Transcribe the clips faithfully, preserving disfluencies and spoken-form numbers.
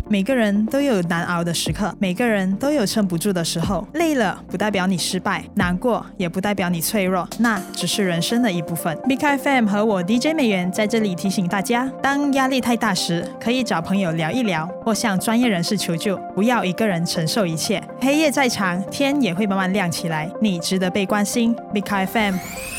每个人都有难熬的时刻，每个人都有撑不住的时候。累了不代表你失败，难过也不代表你脆弱，那只是人生的一部分。Big F M 和我 D J 美元在这里提醒大家，当压力太大时，可以找朋友聊一聊，或向专业人士求救，不要一个人承受一切。黑夜再长，天也会慢慢亮起来，你值得被关心。Big F M。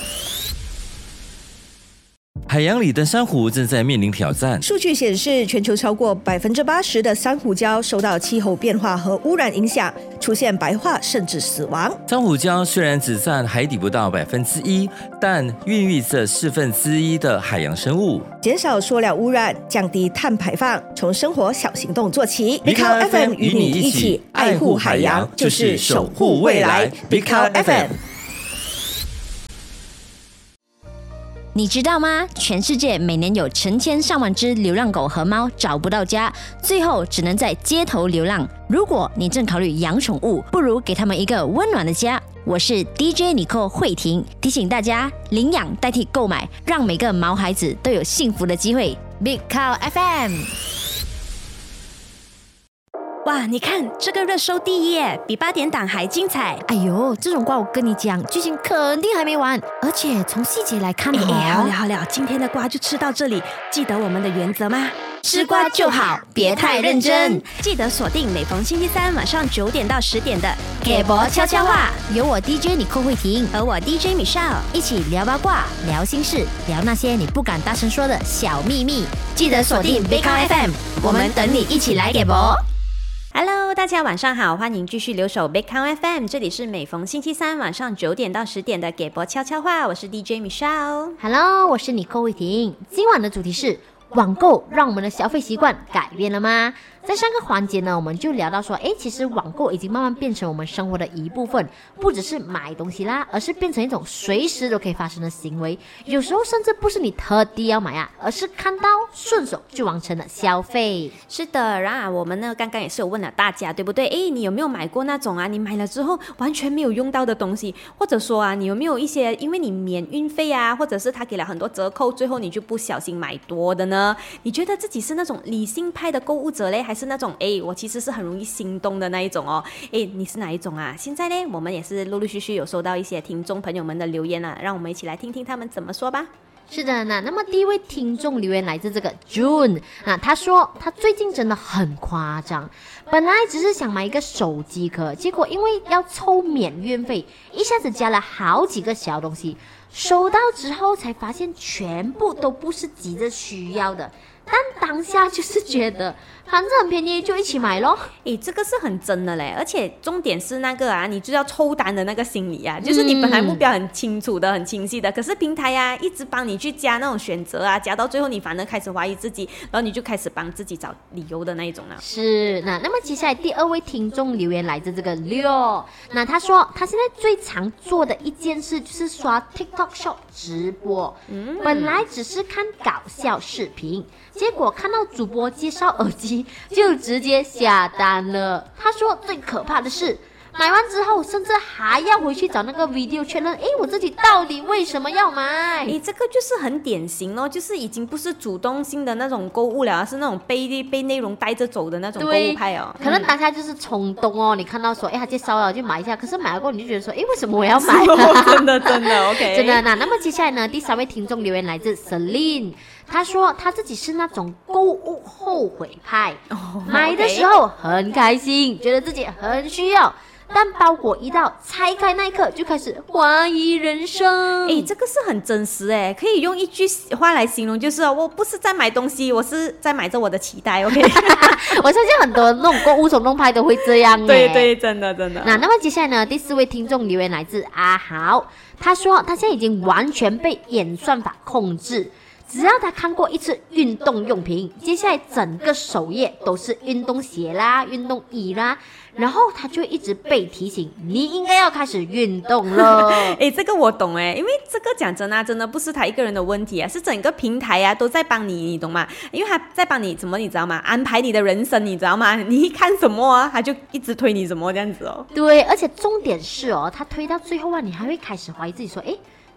海洋里的珊瑚正在面临挑战。 数据显示，全球超过百分之八十的珊瑚礁受到气候变化和污染影响，出现白化甚至死亡。 珊瑚礁虽然只占海底不到百分之一，但孕育着四分之一的海洋生物。 减少塑料污染，降低碳排放，从生活小行动做起。 Big Cow F M 与你一起爱护海洋，就是守护未来。Big Cow F M。 你知道吗？全世界每年有成千上万只流浪狗和猫找不到家，最后只能在街头流浪。如果你正考虑养宠物，不如给他们一个温暖的家。我是 D J Nicole 慧婷，提醒大家领养代替购买，让每个毛孩子都有幸福的机会。Big Cow F M。 哇，你看这个热搜第一耶，比八点档还精彩。 哎呦，这种瓜我跟你讲，剧情肯定还没完，而且从细节来看哦。 哎，好了好了，今天的瓜就吃到这里，记得我们的原则吗？ 吃瓜就好，别太认真。 记得锁定每逢星期三晚上九点到十点的给博悄悄话，有我 D J Nicole慧婷和我 D J Michelle 一起聊八卦、聊心事、聊那些你不敢大声说的小秘密。记得锁定 Big Cow F M， 我们等你一起来给博。 Hello， 大家晚上好，欢迎继续留守 Big Cow F M， 这里是每逢星期三晚上九点到十点的给博悄悄话，我是 D J Michelle。Hello， 我是Nicole慧婷。今晚的主题是网购让我们的消费习惯改变了吗？在上个环节呢，我们就聊到说，诶，其实网购已经慢慢变成我们生活的一部分，不只是买东西啦，而是变成一种随时都可以发生的行为。有时候甚至不是你特地要买啊，而是看到顺手就完成了消费。 是的，然而我们呢，刚刚也是有问了大家，对不对？诶，你有没有买过那种啊，你买了之后完全没有用到的东西？或者说啊，你有没有一些因为你免运费啊，或者是他给了很多折扣，最后你就不小心买多的呢？你觉得自己是那种理性派的购物者嘞，还是那种诶我其实是很容易心动的那一种哦？诶，你是哪一种啊？现在呢，我们也是陆陆续续有收到一些听众朋友们的留言啊，让我们一起来听听他们怎么说吧。 是的呢，那么第一位听众留言来自这个 June 啊，他说他最近真的很夸张，本来只是想买一个手机壳，结果因为要凑免运费，一下子加了好几个小东西，收到之后才发现全部都不是急着需要的，但当下就是觉得反正很便宜就一起买咯。 诶，这个是很真的嘞，而且重点是那个啊，你就要抽单的那个心理啊，就是你本来目标很清楚的、很清晰的，可是平台啊一直帮你去加那种选择啊，加到最后你反正开始怀疑自己，然后你就开始帮自己找理由的那一种了。 是，那那么接下来第二位听众留言来自这个六，那他说他现在最常做的一件事就是刷 TikTok Shop 直播，嗯，本来只是看搞笑视频，结果看到主播介绍耳机就直接下单了。他说最可怕的是买完之后甚至还要回去找那个 video 确认，诶，我自己到底为什么要买？ 诶，这个就是很典型咯，就是已经不是主动性的那种购物了，是那种被被内容带着走的那种购物派哦。 可能当下就是冲动哦，你看到说诶他介绍了就买一下，可是买了过后你就觉得说诶为什么我要买？ 真的真的 OK 真的。那那么接下来呢，第三位听众留言来自 Celine， 他说他自己是那种购物后悔派，哦，买的时候很开心，觉得自己很需要，但包裹一到拆开那一刻就开始怀疑人生。 诶，这个是很真实诶，可以用一句话来形容，就是我不是在买东西，我是在买着我的期待。 OK 我相信很多那种购物冲动派都会这样。 对对，真的真的。 那那么接下来呢，第四位听众留言来自阿豪，他说他现在已经完全被演算法控制，只要他看过一次运动用品，接下来整个首页都是运动鞋啦、运动衣啦，然后他就会一直被提醒你应该要开始运动了。 诶，这个我懂诶，因为这个讲真啊，真的不是他一个人的问题啊，是整个平台啊都在帮你，你懂吗？因为他在帮你什么，你知道吗？安排你的人生，你知道吗？你一看什么啊，他就一直推你什么这样子哦。 对，而且重点是哦，他推到最后啊，你还会开始怀疑自己说，诶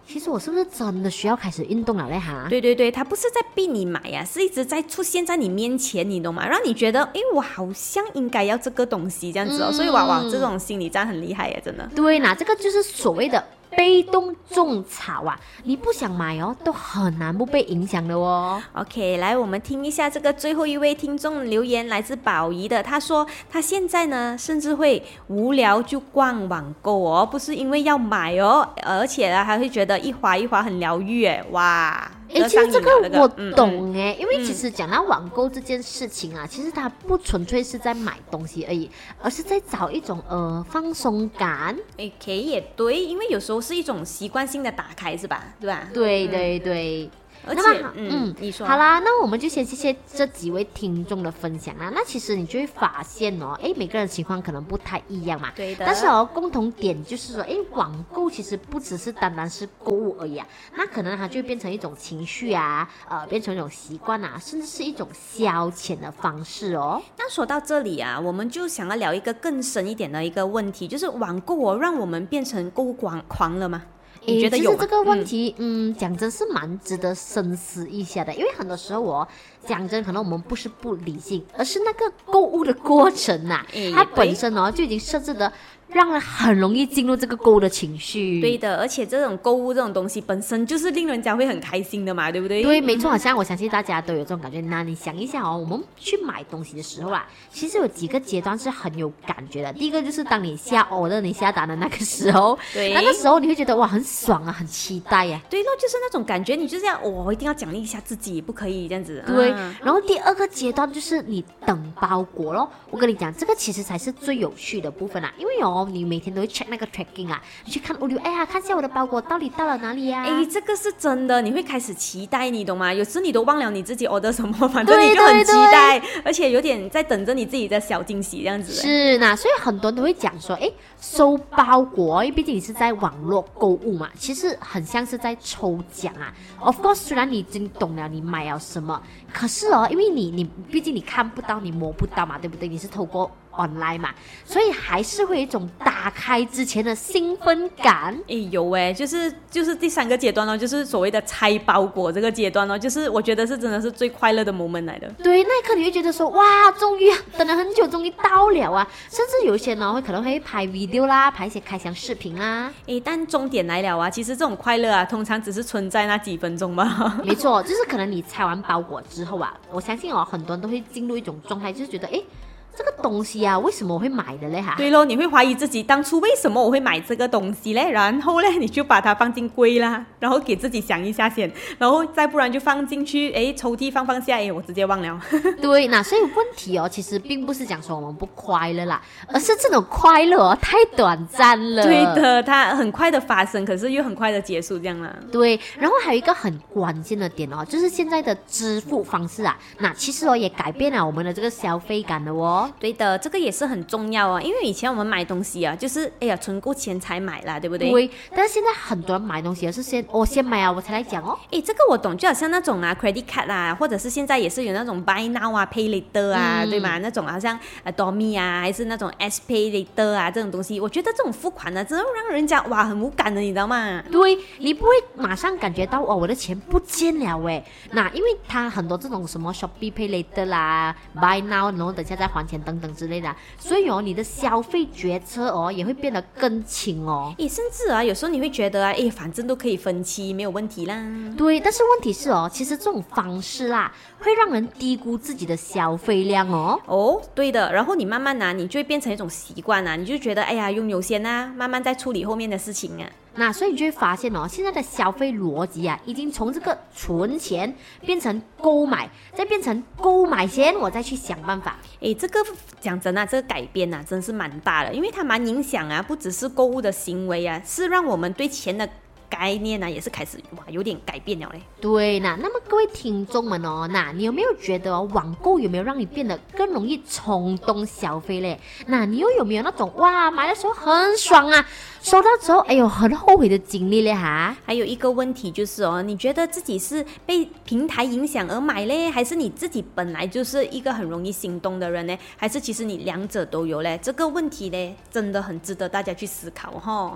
其实我是不是真的需要开始运动了嘞哈？ 对对对，他不是在逼你买呀、啊，是一直在出现在你面前，你懂吗？让你觉得，哎，我好像应该要这个东西这样子哦。嗯、所以哇哇，这种心理战很厉害呀，真的。 对，那这个就是所谓的被动种草啊，你不想买哦，都很难不被影响的哦。 OK， 来，我们听一下这个最后一位听众留言，来自宝仪的，他说他现在呢，甚至会无聊就逛网购哦，不是因为要买哦，而且呢，还会觉得一滑一滑很疗愈哎，哇！ 哎，其实这个我懂哎、 嗯， 因为其实讲到网购这件事情啊，嗯、其实它不纯粹是在买东西而已，而是在找一种呃放松感。 OK， 也对，因为有时候是一种习惯性的打开，是吧？对吧？ 对对对。嗯而且，嗯，嗯你说好啦，那我们就先谢谢这几位听众的分享啦。那其实你就会发现哦，哎，每个人情况可能不太一样嘛。 对的。 但是哦，共同点就是说，哎，网购其实不只是单单是购物而已啊，那可能它就会变成一种情绪啊，呃，变成一种习惯啊，甚至是一种消遣的方式哦。 那说到这里啊，我们就想要聊一个更深一点的一个问题，就是网购哦，让我们变成购物狂狂了吗？你觉得有吗？ 其实这个问题，嗯，讲、嗯、真是蛮值得深思一下的，因为很多时候我讲真，可能我们不是不理性，而是那个购物的过程呐、啊，它本身哦就已经设置的。让人很容易进入这个购物的情绪。 对的，而且这种购物这种东西本身就是令人家会很开心的嘛，对不对？ 对，没错，好像我相信大家都有这种感觉。那你想一下哦，我们去买东西的时候啊，其实有几个阶段是很有感觉的。第一个就是当你下 order 你下单的那个时候， 对， 那个时候你会觉得哇很爽啊，很期待呀、啊。 对咯，就是那种感觉，你就是要我、哦、一定要奖励一下自己，不可以这样子。 对， 嗯、 然后第二个阶段就是你等包裹咯。我跟你讲，这个其实才是最有趣的部分啊，因为哦，你每天都会check那个 tracking 啊，你去看物流，哎呀，看一下我的包裹到底到了哪里呀、啊？ 哎，这个是真的，你会开始期待，你懂吗？有时你都忘了你自己 order 什么，反正你就很期待，对对对，而且有点在等着你自己的小惊喜这样子。 是那，所以很多人都会讲说，哎，收包裹，因为毕竟你是在网络购物嘛，其实很像是在抽奖啊。Of course， 虽然你已经懂了你买了什么，可是哦，因为你你毕竟你看不到，你摸不到嘛，对不对？你是透过online 嘛，所以还是会有一种打开之前的兴奋感。 哎，有哎，就是就是第三个阶段哦，就是所谓的拆包裹这个阶段哦，就是我觉得是真的是最快乐的 moment 来的。 对，那一刻你会觉得说，哇，终于等了很久，终于到了啊！甚至有一些呢，会可能会拍 video 啦，拍一些开箱视频啦。 哎，但重点来了啊，其实这种快乐啊，通常只是存在那几分钟吧。 没错，就是可能你拆完包裹之后啊，我相信哦，很多人都会进入一种状态，就是觉得，哎。这个东西啊，为什么我会买的嘞哈？ 对咯，你会怀疑自己当初为什么我会买这个东西嘞？然后嘞，你就把它放进柜啦，然后给自己想一下先，然后再不然就放进去，哎，抽屉放放下，哎，我直接忘了。 对，那所以问题哦，其实并不是讲说我们不快乐啦，而是这种快乐哦太短暂了。 对的，它很快的发生，可是又很快的结束，这样啦。 对，然后还有一个很关键的点哦，就是现在的支付方式啊，那其实哦也改变了我们的这个消费感的哦。 对的，这个也是很重要啊，因为以前我们买东西啊，就是哎呀存够钱才买啦，对不对？ 对，但是现在很多人买东西是先我、哦、先买啊，我才来讲哦。 哎，这个我懂，就好像那种啊 credit card 啊，或者是现在也是有那种 buy now 啊 pay later 啊，嗯、对吧？那种好像呃 Domi 啊，还是那种 S pay later 啊这种东西，我觉得这种付款呢、啊，真的让人家哇很无感的，你知道吗？ 对，你不会马上感觉到哦我的钱不见了哎，那因为它很多这种什么 Shopee pay later 啦 ，buy now 然后等下再还钱等等之类的，所以哦，你的消费决策哦也会变得更轻哦。 诶，甚至啊，有时候你会觉得啊，诶，反正都可以分期，没有问题啦。 对，但是问题是哦，其实这种方式啦，会让人低估自己的消费量哦。 哦，对的，然后你慢慢啊，你就会变成一种习惯啊，你就觉得哎呀，拥有先啊，慢慢再处理后面的事情啊。 那所以你就会发现哦，现在的消费逻辑啊，已经从这个存钱变成购买，再变成购买先，我再去想办法。 诶，这个讲真啊，这个改变啊，真是蛮大的，因为它蛮影响啊，不只是购物的行为啊，是让我们对钱的概念呢、啊，也是开始哇有点改变了嘞。 对，那那么各位听众们哦，那你有没有觉得、哦、网购有没有让你变得更容易冲动消费嘞？那你又有没有那种哇买的时候很爽啊，收到之后哎呦很后悔的经历嘞哈？ 还有一个问题就是哦，你觉得自己是被平台影响而买嘞，还是你自己本来就是一个很容易心动的人呢？还是其实你两者都有嘞？这个问题嘞，真的很值得大家去思考哈。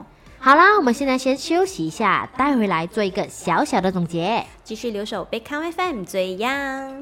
好啦，我们现在先休息一下，待回来做一个小小的总结。 继续留守贝康 F M 最样。